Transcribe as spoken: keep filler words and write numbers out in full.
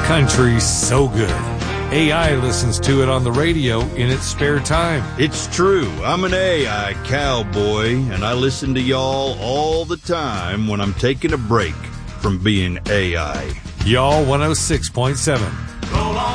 Country's so good. A I listens to it on the radio in its spare time. It's true. I'm an A I cowboy, and I listen to y'all all the time when I'm taking a break from being A I. Y'all one oh six point seven.